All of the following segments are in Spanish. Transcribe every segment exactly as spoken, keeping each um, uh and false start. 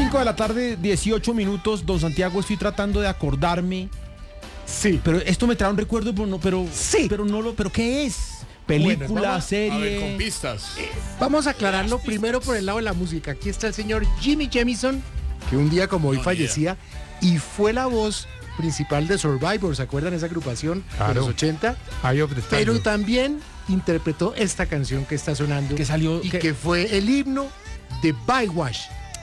cinco de la tarde, dieciocho minutos. Don Santiago, estoy tratando de acordarme. Sí. Pero esto me trae un recuerdo, pero no, pero, sí. pero no lo, pero ¿qué es? Película, bueno, vamos, serie. A ver, con pistas. Vamos a aclararlo primero por el lado de la música. Aquí está el señor Jimmy Jamison, que un día como hoy No, fallecía y fue la voz principal de Survivor. ¿Se acuerdan esa agrupación Claro. de los ochenta? Eye of the Pero Tiger. también interpretó esta canción que está sonando. Que salió- Y que- que fue el himno de Baywatch.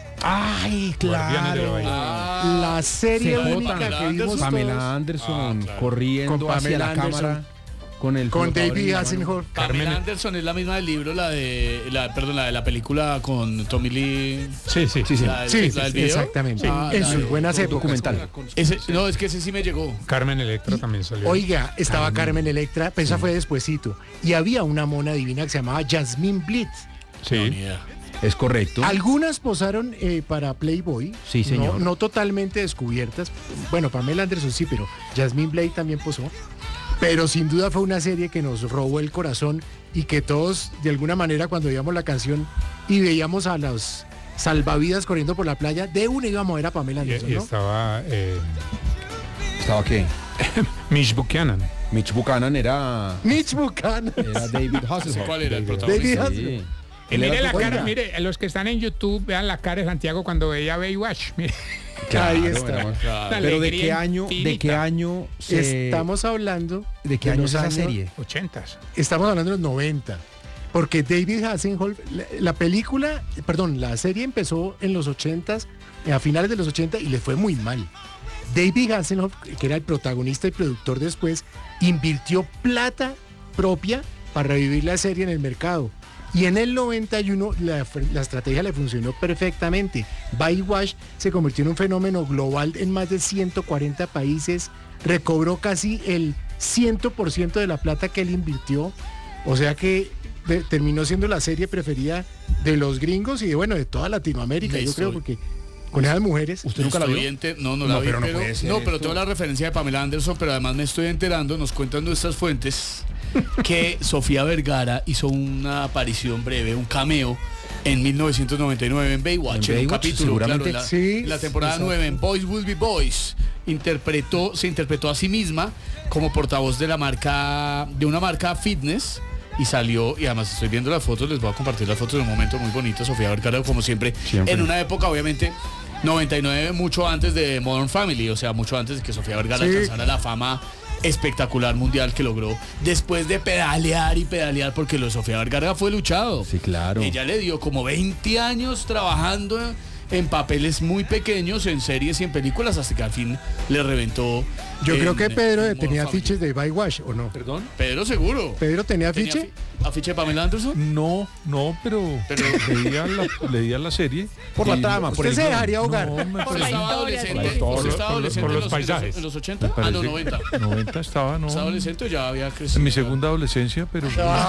Ay, Guardianes de la claro. Bahía. Ah, La serie C J. única que Pamela vimos Pamela todos Anderson Ah, claro. corriendo Con hacia Pamela la Anderson. cámara con el con flotador en David la mano. Hasselhoff. Pamela Carmen- Anderson es la misma del libro, la de la, perdón, la de la película con Tommy Lee. Sí, sí, Sí, sí. La, del- Sí, la del sí, video. exactamente. Ah, en la sus de- buenas épocas. documental. Ese, no, es que ese sí me llegó. Carmen Electra también salió. Oiga, estaba Carmen Electra, pero esa fue despuesito. Y había una mona divina que se llamaba Jasmine Blitz. Sí. No, ni idea. Es correcto. Algunas posaron eh, para Playboy. Sí, señor. No, no totalmente descubiertas. Bueno, Pamela Anderson sí, pero Jasmine Blade también posó. Pero sin duda fue una serie que nos robó el corazón y que todos, de alguna manera, cuando veíamos la canción y veíamos a los salvavidas corriendo por la playa, de una íbamos a ver a Pamela Y, Anderson, y ¿no? estaba eh, ¿Estaba qué? Mitch Buchanan. Mitch Buchanan era, Mitch Buchanan. era David Hasselhoff. ¿Cuál era el David protagonista? Hasselhoff. Sí. Y Él mire era la tu- cara, Oiga. mire, los que están en YouTube, vean la cara de Santiago cuando veía Baywatch. Mire. Claro, Ahí está. hermano. Claro. La Pero ¿de alegría qué año, de infinita. qué año se, Estamos hablando de qué año los es esa años- serie? Ochentas. Estamos hablando de los noventa. Porque David Hasselhoff, la, la película, perdón, la serie empezó en los ochentas, a finales de los ochenta y le fue muy mal. David Hasselhoff, que era el protagonista y productor después, invirtió plata propia para revivir la serie en el mercado. Y en el noventa y uno la, la estrategia le funcionó perfectamente. Baywatch se convirtió en un fenómeno global en más de ciento cuarenta países, recobró casi el cien por ciento de la plata que él invirtió, o sea que de- terminó siendo la serie preferida de los gringos y de, bueno, de toda Latinoamérica, Me yo creo, estoy- porque con esas mujeres... ¿Usted nunca la vio? Estoy enter- No, no, No, la vi, pero no pero, puede ser no, pero esto. tengo la referencia de Pamela Anderson, pero además me estoy enterando, nos cuentan nuestras fuentes, que Sofía Vergara hizo una aparición breve, un cameo, en mil novecientos noventa y nueve en Baywatch, En en, un Baywatch, capítulo, seguramente. claro, en la, Sí, en la temporada exacto. nueve, en Boys Will Be Boys, interpretó, se interpretó a sí misma como portavoz de la marca, de una marca fitness. Y salió, y además estoy viendo las fotos, les voy a compartir las fotos de un momento muy bonito, Sofía Vergara, como siempre, Siempre. en una época, obviamente, noventa y nueve, mucho antes de Modern Family, o sea, mucho antes de que Sofía Vergara Sí. alcanzara la fama espectacular mundial que logró, después de pedalear y pedalear, porque lo de Sofía Vergara fue luchado. Sí, claro. Ella le dio como veinte años trabajando en papeles muy pequeños, en series y en películas, hasta que al fin le reventó. Yo en- creo que Pedro en tenía Modern Family. afiches de Baywatch, ¿o no? ¿Perdón? Pedro seguro. ¿Pedro tenía ¿Tenía afiche? afi- afiche de Pamela Anderson? No, no, pero, Pero- leía, la, leía la serie. Por la y- trama, por ¿Usted el se guión. dejaría ahogar? No, me Por ¿Usted la parece, estaba historia, adolescente? sí. Por ¿Usted los- estaba por los- adolescente por en los los- en los- paisajes. en los ochenta? me Ah, no, parece noventa. que noventa estaba, no. ¿Estaba adolescente o ya había crecido? En mi segunda adolescencia, pero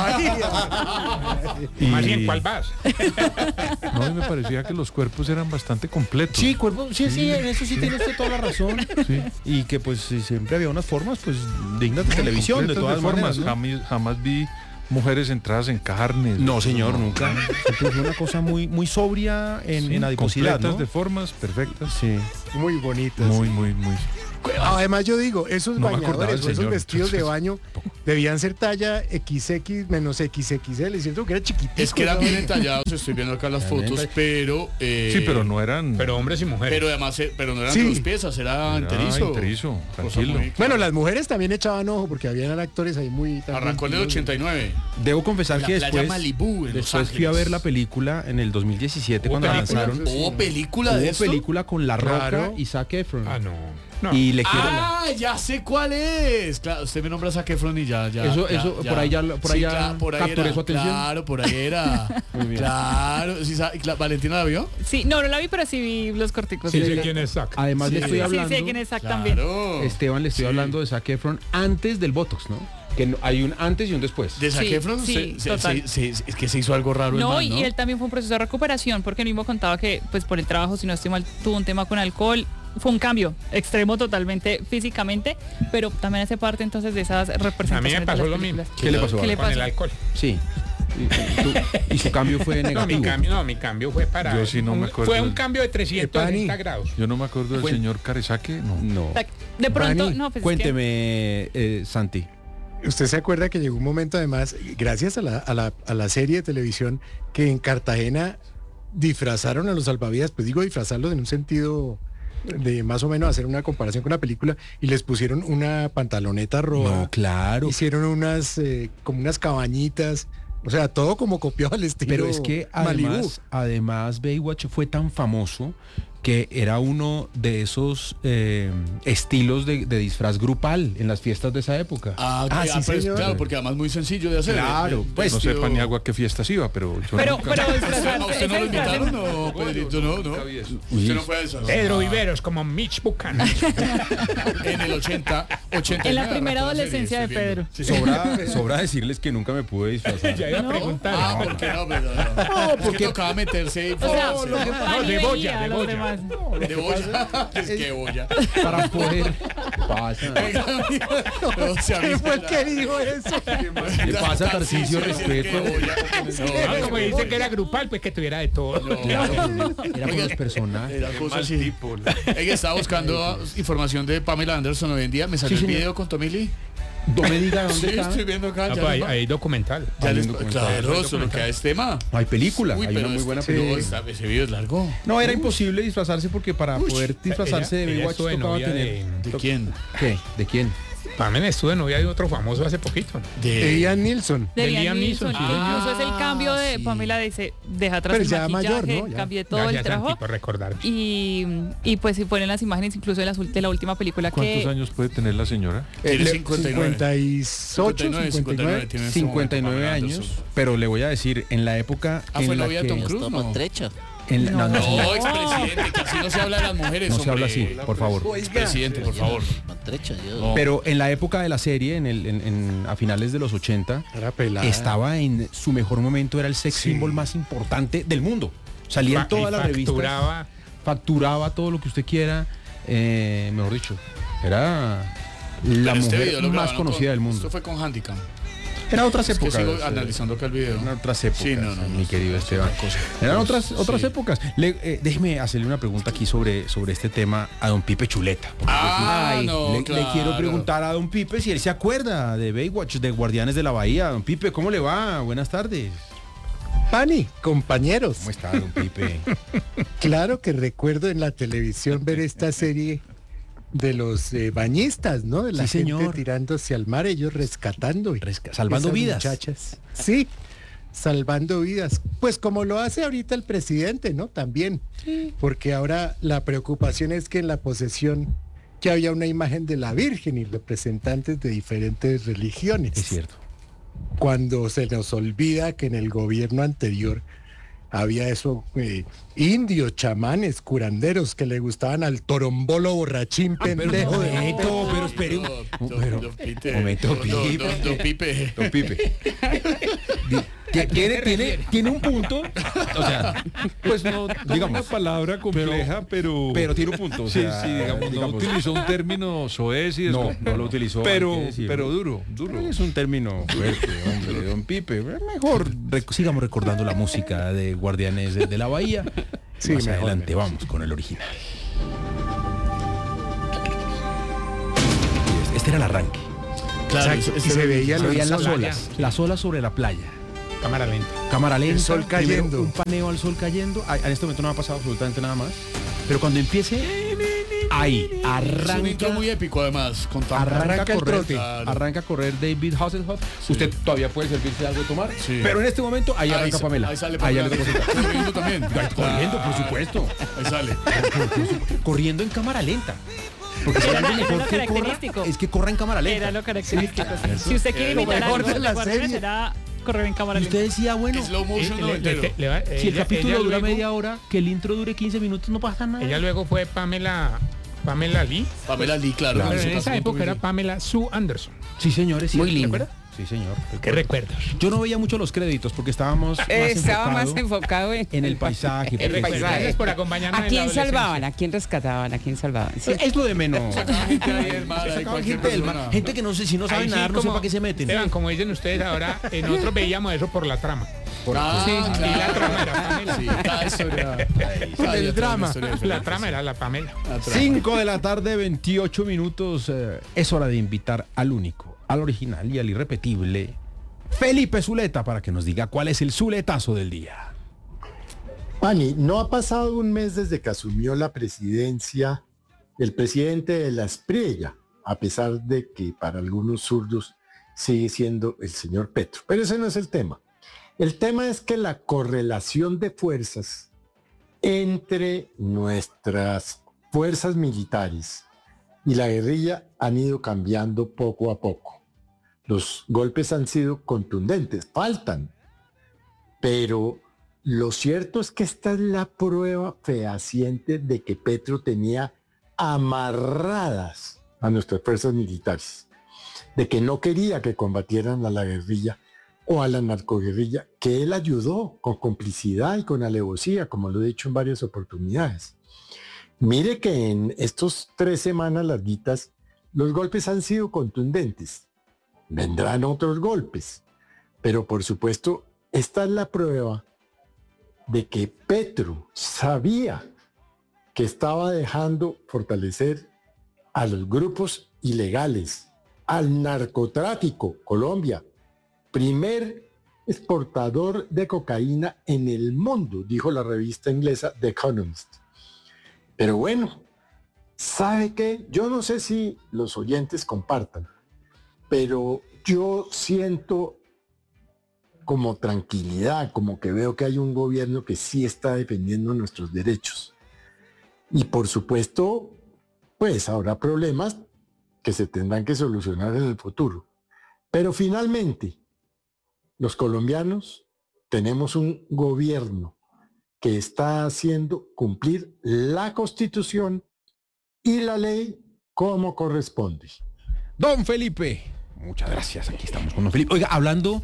y, Más bien, ¿cuál vas? no, y me parecía que los cuerpos eran bastante completos. Sí, cuerpo, sí, sí, en eso sí tiene usted toda la razón. Sí. Y que pues sí, siempre había unas formas pues dignas de televisión, de Completas todas formas. maneras, ¿no? Jamás, jamás vi mujeres entradas en carnes. No, señor, nunca. Siempre fue una cosa muy, muy sobria en, Sí, en adiposidad, completas ¿no? de formas perfectas. Sí. Muy bonitas. Muy, muy, muy. Además yo digo, esos No me acordaba bañadores del o esos señor, vestidos de entonces. baño debían ser talla equis equis menos equis equis ele, siento que era chiquitito. Es que eran ¿no? bien entallados, estoy viendo acá las Eran fotos, bien- pero... eh, Sí, pero no eran. Pero hombres y mujeres. Pero además, eh, pero no eran Sí. dos piezas, era era enterizo. enterizo, Cosa tranquilo. muy- Bueno, las mujeres también echaban ojo porque habían actores ahí muy... también Arrancó en el finos. ochenta y nueve. Debo confesar La que playa después, Malibú, en Los después fui a Ángeles. ver la película en el dos mil diecisiete ¿Hubo cuando la película? lanzaron. Sí. ¿Hubo película de Hubo esto? película con La Roca Claro. y Zac Efron. Ah, no. no. Y le quiero... Ah, ya sé cuál es. Claro, usted me nombra a Zac Efron y ya, ya. Eso- ya, eso, ya. por ahí ya lo- por ahí ya claro, por ahí capturé era, su atención. Claro, por ahí era. Muy bien. Claro. Sí, sa- cla- ¿Valentina la vio? Sí, no, no la vi, pero sí vi los corticos. Sí, de- sé quién es Zac. Además Sí. le estoy Sí, hablando... sé quién es Zac también. Claro. Esteban, le estoy Sí. hablando de Zac Efron antes del Botox, ¿no? Que no- hay un antes y un después. ¿De Zac Sí, Efron? sí, Se- se- total. se- se- es que se hizo algo raro el No, man, y ¿no? él también fue un proceso de recuperación, porque él mismo contaba que, pues por el trabajo, si no estoy mal, tuvo un tema con alcohol. Fue un cambio extremo totalmente físicamente, pero también hace parte entonces de esas representaciones. A mí me pasó de las lo mismo. películas. ¿Qué le pasó? ¿Qué le Con el pasó? alcohol. Sí. Y, y tu- y su cambio fue No, mi negativo. cambio, no, mi cambio fue para. Yo sí no me un- acuerdo Fue un del- cambio de trescientos sesenta Epani. grados. Yo no me acuerdo del Bueno. señor Caresaque, no. No. De pronto, Vani, no, pues es que- Cuénteme, eh, Santi. Usted se acuerda que llegó un momento además, gracias a la, a la, a la serie de televisión, que en Cartagena disfrazaron a los salvavidas, pues digo disfrazarlos en un sentido de más o menos hacer una comparación con la película, y les pusieron una pantaloneta roja, No, claro. hicieron unas eh, como unas cabañitas, o sea, todo como copiado al estilo Pero es que Malibú. además, además Baywatch fue tan famoso que era uno de esos eh, estilos de, de disfraz grupal en las fiestas de esa época. Ah, Ah, ah, sí, pero- señor. claro, porque además muy sencillo de hacer. Claro, El- el pues, no vestido- sepa ni agua qué fiestas iba, pero yo Pero, nunca- pero ¿A disfrazarse, usted no lo ese disfraz- invitaron? No, Pedrito, no, no. nunca vi eso. Usted no fue a eso. Pedro Viveros como Mitch Buchanan. En el ochenta, ochenta. En la primera adolescencia de Pedro. Sobra, sobra decirles que nunca me pude disfrazar. Ya iba a preguntar. Ah, ¿por qué no? Pero, no. Es que porque- tocaba meterse O sea, no, no, Fanny de veía boya, a de los boya. demás. de boya. Es que boya. Para poder. Pasa. No, se ¿Qué fue el que dijo eso? Le pasa a Tarcisio respeto. Ah, como dice que era grupal, pues que tuviera de todo. Claro, era por los personajes. Era cosa Mal así. tipo. Ella estaba buscando información de Pamela Anderson hoy en día. Me salió Sí, el señor. video con Tomili. No me diga dónde Sí, está. estoy viendo acá. Ah, ya pues hay, les va- hay documental. ya Hay les- un documental. claro, eso lo que es tema. Hay película, Uy, hay pero una muy es- buena no, película. está- ese video es largo. No, era imposible disfrazarse porque para poder disfrazarse de ella Baywatch estuvo de tocaba novia tener... de- ¿De quién? ¿Qué? ¿De quién? Pamela estuvo de novia de otro famoso hace poquito. De Ian Nilsson. De De Liam Liam Neeson. Neeson, sí, Incluso señor. es el cambio de sí. Pamela dice, deja atrás Pero el ya maquillaje, mayor, ¿no? Ya. cambié todo el Gracias, trabajo. Santi, por recordar. Y, y pues si ponen las imágenes incluso de la, de la última película ¿Cuántos que... años puede tener la señora? Tiene Le- cincuenta y nueve. cincuenta y ocho, cincuenta y nueve. tiene en este cincuenta y nueve momento Pamela años, Anderson. pero le voy a decir, en la época Ah, ¿fue en la novia de que... Tom Cruise? Esto No. trecho. en la- no, no, No, señor, expresidente, que así no se habla de las mujeres. no se habla hombre. así, por favor. Expresidente, por favor. Trecho, yo. No. Pero en la época de la serie, en el, en- en- a finales de los ochenta, Era pelada. estaba en su mejor momento, era el sex Sí. symbol más importante del mundo. Salía en Fa- todas y las revistas. facturaba. Facturaba todo lo que usted quiera. eh, mejor dicho, era la Pero este mujer video lo más grabaron conocida con- del mundo. Esto fue con Handicam. Era otras Es que épocas. sigo eh, analizando acá el video. Eran otras épocas, Sí, no, no, mi no, querido es Esteban. otra cosa. Eran otras, otras Sí. épocas. Le- eh, déjeme hacerle una pregunta aquí sobre, sobre este tema a don Pipe Chuleta. porque Ah, Ay, no, le, le claro. quiero preguntar a don Pipe si él se acuerda de Baywatch, de Guardianes de la Bahía. Don Pipe, ¿cómo le va? Buenas tardes. Pani, compañeros. ¿Cómo está, don Pipe? Claro que recuerdo en la televisión ver esta serie de los eh, bañistas, ¿no? De la Sí, gente señor. tirándose al mar, ellos rescatando. y Resca- salvando esas vidas. Muchachas. Sí, salvando vidas. Pues como lo hace ahorita el presidente, ¿no? También. Porque ahora la preocupación es que en la posesión que había una imagen de la Virgen y representantes de diferentes religiones. Es cierto. Cuando se nos olvida que en el gobierno anterior había eso, eh, indios, chamanes, curanderos que le gustaban al torombolo borrachín pendejo de... momento, pero espere un- No, don- pero- don Pipe. momento, Don- don- Pipe. don- don Pipe. Don Pipe. Di- ti- tiene, tiene, tiene un punto. O sea, pues no, Una digamos. palabra compleja, pero... Pero tiene un punto. o Sí, sea, sí, digamos, no digamos, utilizó un término soez y No, después- no lo utilizó, Pero, hay que decirlo. pero duro, duro. Es un término fuerte, hombre, don Pipe. Mejor rec- sigamos recordando la música de Guardianes de, de la Bahía. Sí, Más mejor, adelante mejor. vamos con el original. Este era el arranque. Claro, Exacto, ese- y ese- se veía Se la- veían las playa. olas, las olas sobre la playa. Cámara lenta. Cámara lenta, El sol primero cayendo. un paneo al sol cayendo. Ay, en este momento no ha pasado absolutamente nada más. Pero cuando empiece, ahí, Es un intro arranca, muy épico además. Con tan- arranca, arranca a el correr, trote. Claro. arranca a correr David Hasselhoff. Usted todavía puede servirse de algo de tomar. Sí. Pero en este momento, ahí Ahí arranca sa- Pamela. Ahí sale Ahí ya Pamela. le deposita. Corriendo también. Corriendo, por supuesto. Ahí sale. Corriendo en cámara lenta. Porque si Era- algo era mejor lo que corra, característico. es que corra en cámara lenta. Era lo característico. Si usted quiere Era lo imitar mejor algo de la Guardianes, serie. será correr en cámara Y lenta. usted decía, bueno, Slow motion Eh, no le- entero. le- le va- si el ella- capítulo ella dura luego- media hora, que el intro dure quince minutos, no pasa nada. Ella luego fue Pamela, Pamela Lee. Pamela Lee, claro. Claro. con Pero su en esa casamiento época era muy- Pamela Sue Anderson. Sí, señores. sí, Muy ¿se linda. acuerda? Sí, señor. ¿Qué recuerdos? Yo no veía mucho los créditos porque estábamos más Estaba enfocado más enfocado en, en el paisaje. El porque- paisaje. Gracias por acompañarnos ¿A en quién la adolescencia. salvaban? ¿A quién rescataban? ¿A quién salvaban? Sí. Es lo de menos. Sacaban gente ahí del mar, ahí Sacaban cualquier gente del mar. persona. Gente que no sé si no sabe Ahí sí, nadar, no sé como- para qué se meten. Esteban, como dicen ustedes ahora, eh, nosotros veíamos eso por la trama. Ah, Sí, claro. y la trama era Pamela. Sí, cada historia. cada el día trae drama. una historia La diferente, trama sí. era la Pamela. La trama. cinco de la tarde, veintiocho minutos. eh, es hora de invitar al único, al original y al irrepetible Felipe Zuleta para que nos diga cuál es el zuletazo del día. Pani, no ha pasado un mes desde que asumió la presidencia el presidente de la Espriella, a pesar de que para algunos zurdos sigue siendo el señor Petro. Pero ese no es el tema. El tema es que la correlación de fuerzas entre nuestras fuerzas militares y la guerrilla han ido cambiando poco a poco. Los golpes han sido contundentes, faltan, pero lo cierto es que esta es la prueba fehaciente de que Petro tenía amarradas a nuestras fuerzas militares, de que no quería que combatieran a la guerrilla o a la narcoguerrilla, que él ayudó con complicidad y con alevosía, como lo he dicho en varias oportunidades. Mire que en estos tres semanas larguitas, los golpes han sido contundentes. Vendrán otros golpes, pero por supuesto, esta es la prueba de que Petro sabía que estaba dejando fortalecer a los grupos ilegales, al narcotráfico. Colombia, primer exportador de cocaína en el mundo, dijo la revista inglesa The Economist. Pero bueno, ¿sabe qué? Yo no sé si los oyentes compartan, pero yo siento como tranquilidad, como que veo que hay un gobierno que sí está defendiendo nuestros derechos. Y por supuesto, pues habrá problemas que se tendrán que solucionar en el futuro. Pero finalmente, los colombianos tenemos un gobierno que está haciendo cumplir la Constitución y la ley como corresponde. Don Felipe, muchas gracias. Aquí estamos con don Felipe. Oiga, hablando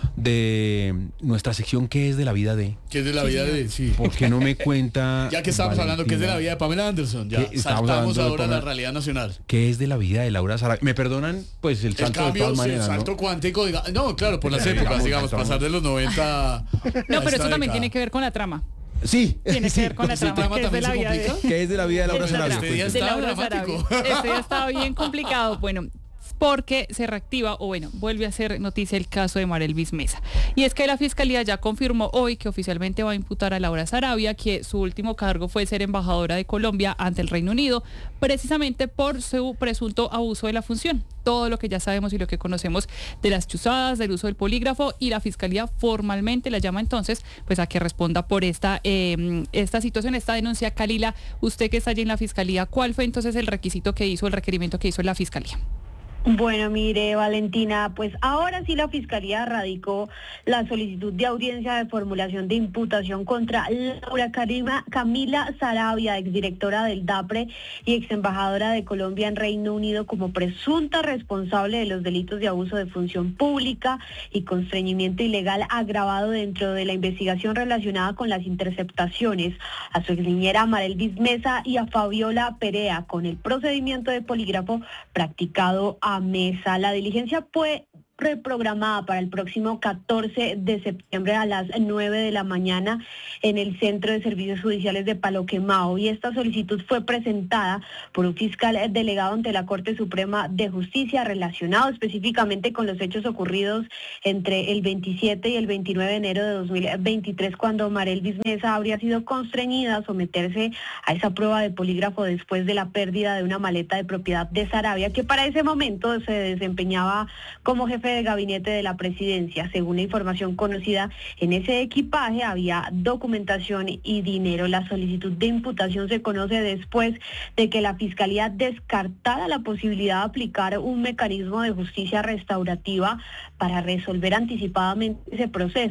de nuestra sección ¿Qué es de la vida de? ¿Qué es de la vida de? Sí. ¿Por qué no me cuenta? Ya que estamos hablando que es de la Valentina, vida de Pamela Anderson, ya ¿Qué? Estamos saltamos hablando de ahora a la Pamela- realidad nacional. ¿Qué es de la vida de Laura Sarabia? Me perdonan, pues el El salto de cambio, todas sí, el maneras, salto ¿no? cuántico, diga- no, claro, por las Sí, épocas, digamos, digamos, estamos- pasar de los noventa. No, pero eso también tiene que ver con la trama. Sí, Tiene sí. que ver con la ¿ese trama. trama que es de también la se vida de- complica? ¿Qué es de la vida de Laura Esta Sarabia? trama. Este día De está Laura dramático. Sarabia. Este ya estaba bien complicado. Bueno, porque se reactiva, o bueno, vuelve a ser noticia el caso de Marelvis Mesa. Y es que la Fiscalía ya confirmó hoy que oficialmente va a imputar a Laura Sarabia, que su último cargo fue ser embajadora de Colombia ante el Reino Unido, precisamente por su presunto abuso de la función. Todo lo que ya sabemos y lo que conocemos de las chuzadas, del uso del polígrafo, y la Fiscalía formalmente la llama entonces pues a que responda por esta, eh, esta situación, esta denuncia. Kalila, usted que está allí en la Fiscalía, ¿cuál fue entonces el requisito que hizo, el requerimiento que hizo la Fiscalía? Bueno, mire, Valentina, pues ahora sí la Fiscalía radicó la solicitud de audiencia de formulación de imputación contra Laura Karima, Camila Sarabia, exdirectora del DAPRE y exembajadora de Colombia en Reino Unido, como presunta responsable de los delitos de abuso de función pública y constreñimiento ilegal agravado dentro de la investigación relacionada con las interceptaciones a su exniñera Marelvis Mesa y a Fabiola Perea con el procedimiento de polígrafo practicado a Mesa. La diligencia fue reprogramada para el próximo catorce de septiembre a las nueve de la mañana en el Centro de Servicios Judiciales de Palo Quemao, y esta solicitud fue presentada por un fiscal delegado ante la Corte Suprema de Justicia relacionado específicamente con los hechos ocurridos entre el veintisiete y el veintinueve de enero de dos mil veintitrés, cuando Marelvis Mesa habría sido constreñida a someterse a esa prueba de polígrafo después de la pérdida de una maleta de propiedad de Sarabia, que para ese momento se desempeñaba como jefe de gabinete de la presidencia. Según la información conocida, en ese equipaje había documentación y dinero. La solicitud de imputación se conoce después de que la Fiscalía descartara la posibilidad de aplicar un mecanismo de justicia restaurativa para resolver anticipadamente ese proceso,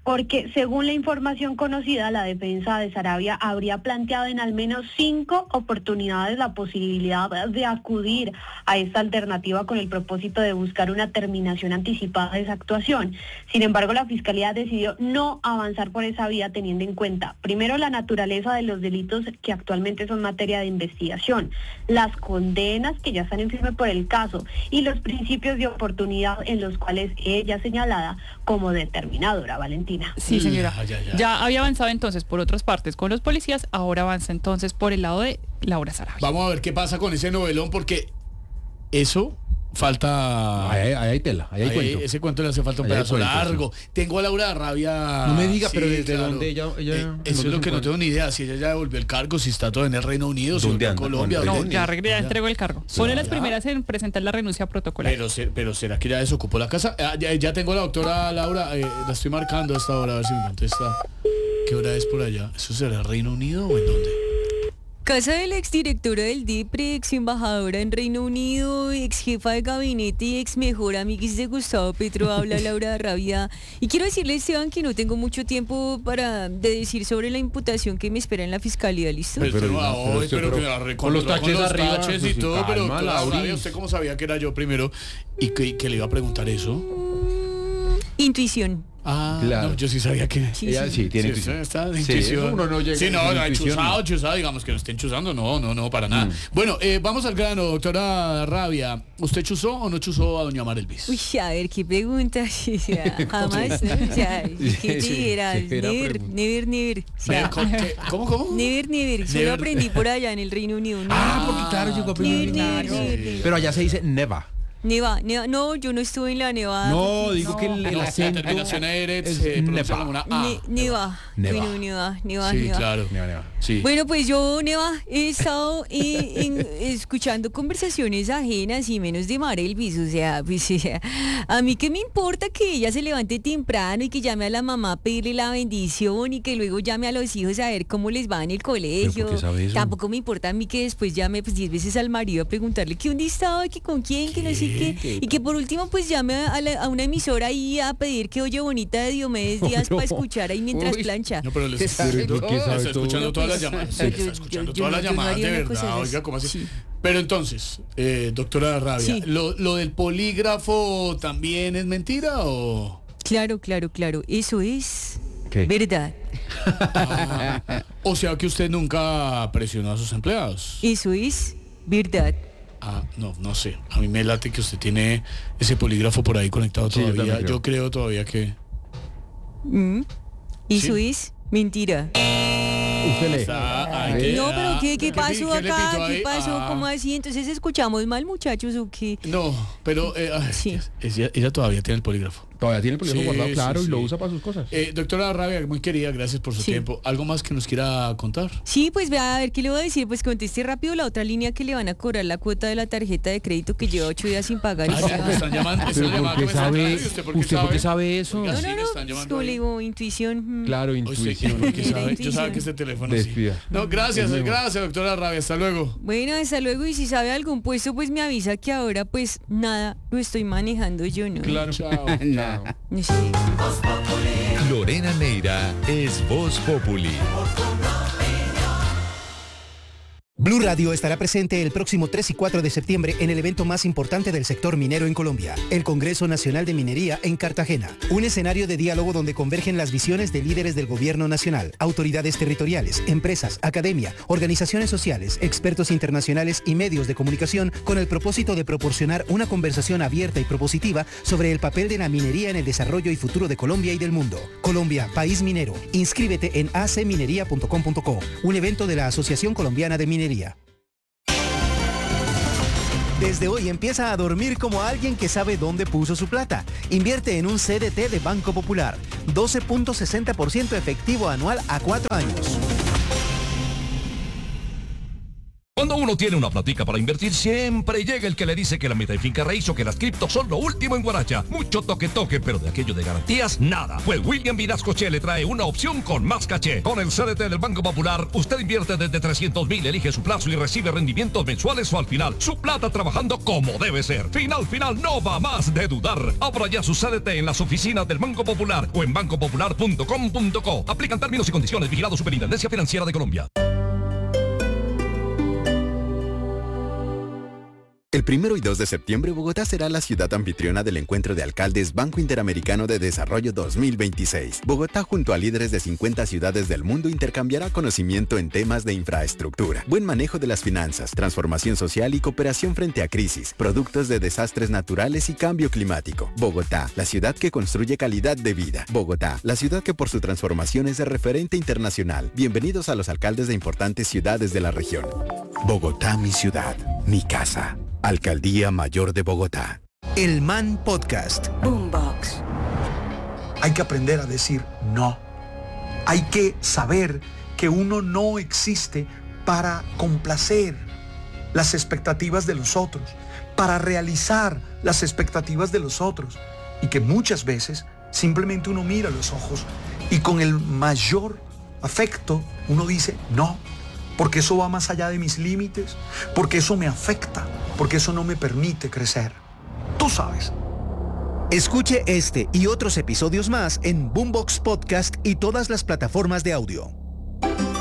porque según la información conocida, la defensa de Saravia habría planteado en al menos cinco oportunidades la posibilidad de acudir a esta alternativa con el propósito de buscar una terminación anticipada de esa actuación. Sin embargo, la Fiscalía decidió no avanzar por esa vía, teniendo en cuenta, primero, la naturaleza de los delitos que actualmente son materia de investigación, las condenas que ya están en firme por el caso y los principios de oportunidad en los cuales ella señalada como determinadora. Valentina. Sí, señora. Ya, ya, ya. Ya había avanzado entonces por otras partes con los policías, ahora avanza entonces por el lado de Laura Saravia. Vamos a ver qué pasa con ese novelón, porque eso falta... Ahí, ahí hay tela, ahí hay Ahí, cuento. ese cuento le hace falta un Ahí hay pedazo cuento, largo. Tengo a Laura Rabia. No me diga, Sí, pero ¿desde claro. dónde ella- ella- Eh, dónde eso es se lo que no encuentra? tengo ni idea. Si ella ya devolvió el cargo, si está todo en el Reino Unido, si ¿Dónde está en anda? Colombia. ¿Dónde? No, ¿dónde? ya regresé, ya entregó el cargo. Pone las Ya. primeras en presentar la renuncia protocolar. Pero, se- pero ¿será que ya desocupó la casa? Ah, ya, ya tengo a la doctora Laura, eh, la estoy marcando a esta hora, a ver si me contesta. ¿Qué hora es por allá? ¿Eso será Reino Unido o en dónde? Casa de la exdirectora del DIPRE, ex embajadora en Reino Unido, ex jefa de gabinete y ex mejor amiga de Gustavo Petro, habla Laura Rabia. Y quiero decirle, Esteban, que no tengo mucho tiempo para de decir sobre la imputación que me espera en la fiscalía, ¿listo? Pero, Pero pero, no, pero hoy, usted, pero pero que la con reconozco, los taches con los arriba, taches y pues, todo, calma, pero doctora Lauris. Rabia, ¿usted cómo sabía que era yo primero y que, que le iba a preguntar eso? Intuición. Ah, Claro. no, yo sí sabía que... Sí, Ella sí. sí tiene Sí, intuición. está de Sí, intuición. eso uno no llega Sí, a no, esa no, intuición, chuzado, no. chuzado, digamos que no estén chuzando, no, no, no, para nada. Mm. Bueno, eh, vamos al grano, doctora Rabia. ¿Usted chuzó o no chuzó a doña Mar Elvis? Uy, a ver, qué pregunta. O sea, jamás, ¿no? O sea, ¿qué te Sí, dijera? sí, era Never, pregunta. never, never. O sea, ¿Cómo, qué? ¿Cómo, cómo? never, never. Solo Never. aprendí por allá en el Reino Unido. Ah, Never, porque claro, llegó a never, primero. never, never, never. Pero allá se dice neva. Neva, neva, no, yo no estuve en la nevada. No, porque- digo que el, el No, la acento terminación Eretz es se pronuncia neva. como una A. Ne- neva, Neva. bueno, neva, neva, Sí, neva. claro. Neva, neva. Sí. Bueno, pues yo, Neva, he estado eh, en- escuchando conversaciones ajenas y menos de Mar Elvis, o sea, pues o sea, a mí qué me importa que ella se levante temprano y que llame a la mamá a pedirle la bendición y que luego llame a los hijos a ver cómo les va en el colegio. ¿Pero por qué sabe eso? Tampoco me importa a mí que después llame pues diez veces al marido a preguntarle que dónde estaba, que con quién, que no sé qué, y que por último pues llame a, la- a una emisora ahí a pedir que oye bonita de Diomedes Díaz para escuchar ahí mientras Uy. plancha. No, pero les ¿Qué sabe está, todo? ¿Qué sabe está escuchando todo? todas las Pues, llamadas. yo- Sí, está yo- escuchando yo todas no- las yo no llamadas haría de una cosa verdad. de esas. Oiga, ¿cómo así? Sí. Pero entonces, eh, doctora Rabia, Sí. ¿lo, ¿lo del polígrafo también es mentira o...? Claro, claro, claro, eso es ¿Qué? verdad. Ah, o sea que usted nunca presionó a sus empleados. Eso es verdad. Ah, no, no sé. A mí me late que usted tiene ese polígrafo por ahí conectado Sí, yo todavía. también Yo, creo. creo todavía que... Mm. Eso Sí. es mentira. Usted lee. Está- ay, Ve. que- No, pero ¿qué, qué ¿qué pi- pasó qué le acá? pitó ¿Qué ahí? pasó? Ah. ¿Cómo así? Entonces escuchamos mal, muchachos, ¿o qué? No, pero eh, ay, Sí. Dios, ella, ella todavía tiene el polígrafo. Todavía tiene el polígrafo Sí, guardado, sí, claro, y sí. lo usa para sus cosas. Eh, doctora Rabia, muy querida, gracias por su Sí. tiempo. ¿Algo más que nos quiera contar? Sí, pues vea, a ver, ¿qué le voy a decir? Pues conteste rápido la otra línea que le van a cobrar la cuota de la tarjeta de crédito que lleva ocho días sin pagar. y Ay, se me va. están llamando. esa Pero es la llamada ¿por que qué me están sabe, llamando. ¿Y usted por qué usted por qué sabe eso? Oiga, No, sí, no, le no, están pues, llamando como le ahí. digo, intuición. mm. Claro, Oye, usted- intuición. ¿por qué Mira, sabe? Yo intuición. sabía que este teléfono sí. Despida. No, gracias, Es nuevo. gracias, doctora Rabia. Hasta luego. Bueno, hasta luego, y si sabe algún puesto, pues me avisa que ahora, pues, nada, lo estoy manejando yo, ¿no? Claro, chao. chao. No sé. Lorena Neira es Voz Populi. Blue Radio estará presente el próximo tres y cuatro de septiembre en el evento más importante del sector minero en Colombia, el Congreso Nacional de Minería en Cartagena. Un escenario de diálogo donde convergen las visiones de líderes del gobierno nacional, autoridades territoriales, empresas, academia, organizaciones sociales, expertos internacionales y medios de comunicación con el propósito de proporcionar una conversación abierta y propositiva sobre el papel de la minería en el desarrollo y futuro de Colombia y del mundo. Colombia, país minero. Inscríbete en a c minería punto com punto co, un evento de la Asociación Colombiana de Minería. Desde hoy empieza a dormir como alguien que sabe dónde puso su plata. Invierte en un C D T de Banco Popular. doce punto sesenta por ciento efectivo anual a cuatro años. Cuando uno tiene una platica para invertir, siempre llega el que le dice que la meta de finca raíz o que las criptos son lo último en Guaracha. Mucho toque toque, pero de aquello de garantías, nada. Pues William Vinasco Che le trae una opción con más caché. Con el C D T del Banco Popular, usted invierte desde trescientos mil, elige su plazo y recibe rendimientos mensuales o al final. Su plata trabajando como debe ser. Final, final, no va más de dudar. Abra ya su C D T en las oficinas del Banco Popular o en banco popular punto com punto co. Aplican términos y condiciones. Vigilado Superintendencia Financiera de Colombia. El primero y dos de septiembre, Bogotá será la ciudad anfitriona del encuentro de alcaldes Banco Interamericano de Desarrollo dos mil veintiséis. Bogotá, junto a líderes de cincuenta ciudades del mundo, intercambiará conocimiento en temas de infraestructura, buen manejo de las finanzas, transformación social y cooperación frente a crisis, productos de desastres naturales y cambio climático. Bogotá, la ciudad que construye calidad de vida. Bogotá, la ciudad que por su transformación es de referente internacional. Bienvenidos a los alcaldes de importantes ciudades de la región. Bogotá, mi ciudad, mi casa. Alcaldía Mayor de Bogotá. El Man Podcast. Boombox. Hay que aprender a decir no. Hay que saber que uno no existe para complacer las expectativas de los otros, para realizar las expectativas de los otros, y que muchas veces simplemente uno mira a los ojos y con el mayor afecto uno dice no, porque eso va más allá de mis límites, porque eso me afecta, porque eso no me permite crecer. Tú sabes. Escuche este y otros episodios más en Boombox Podcast y todas las plataformas de audio.